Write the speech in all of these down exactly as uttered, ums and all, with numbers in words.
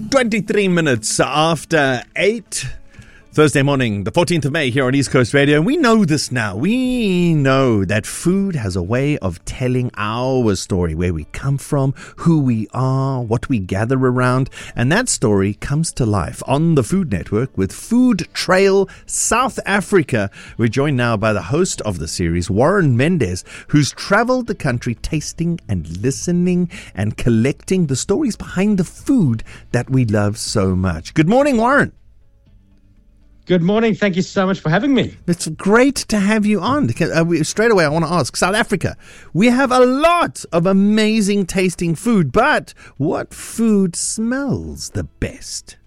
twenty-three minutes after eight. Thursday morning, the fourteenth of May here on East Coast Radio. And we know this now. We know that food has a way of telling our story, where we come from, who we are, what we gather around. And that story comes to life on the Food Network with Food Trail South Africa. We're joined now by the host of the series, Warren Mendes, who's traveled the country tasting and listening and collecting the stories behind the food that we love so much. Good morning, Warren. Good morning. Thank you so much for having me. It's great to have you on. Uh, we, straight away, I want to ask, South Africa, we have a lot of amazing tasting food, but what food smells the best?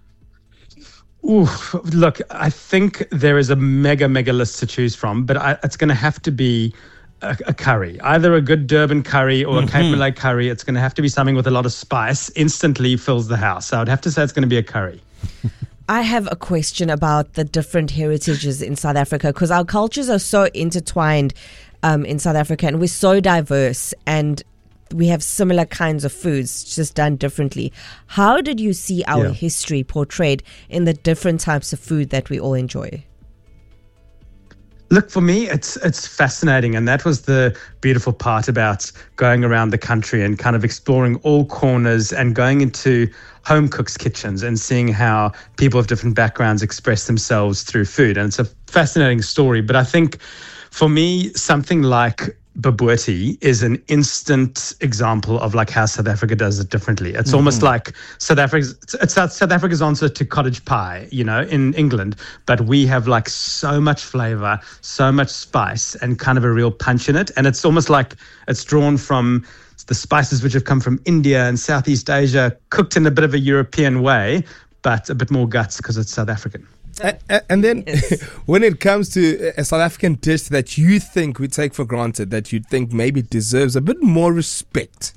Ooh, look, I think there is a mega, mega list to choose from, but I, it's going to have to be a, a curry, either a good Durban curry or mm-hmm. a Cape Malay curry. It's going to have to be something with a lot of spice, instantly fills the house. So I'd have to say it's going to be a curry. I have a question about the different heritages in South Africa, because our cultures are so intertwined um, in South Africa, and we're so diverse, and we have similar kinds of foods, just done differently. How did you see our yeah. history portrayed in the different types of food that we all enjoy? Look, for me, it's it's fascinating, and that was the beautiful part about going around the country and kind of exploring all corners and going into home cooks' kitchens and seeing how people of different backgrounds express themselves through food. And it's a fascinating story. But I think for me, something like bobotie is an instant example of like how South Africa does it differently. It's mm-hmm. almost like South Africa's it's South Africa's answer to cottage pie, you know, in England, but we have like so much flavor, so much spice, and kind of a real punch in it. And it's almost like it's drawn from the spices which have come from India and Southeast Asia, cooked in a bit of a European way, but a bit more guts because it's South African. And, and then when it comes to a South African dish that you think we take for granted, that you think maybe deserves a bit more respect.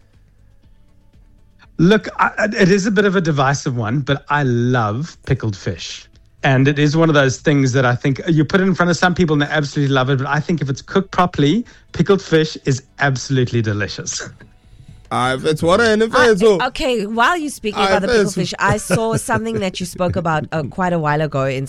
Look, I, it is a bit of a divisive one, but I love pickled fish. And it is one of those things that I think you put it in front of some people and they absolutely love it. But I think if it's cooked properly, pickled fish is absolutely delicious. Uh, it's what I uh, Okay, while you're speaking about the pickled fish, I saw something that you spoke about uh, quite a while ago in